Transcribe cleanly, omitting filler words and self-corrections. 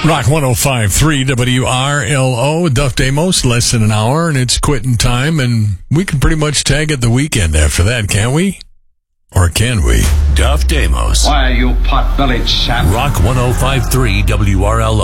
Rock 105.3 WRLO, Duff Damos, less than an hour, and it's quitting time, and we can pretty much tag it the weekend after that, can't we? Or can we? Duff Damos. Why, you pot-bellied sap. Rock 105.3 WRLO.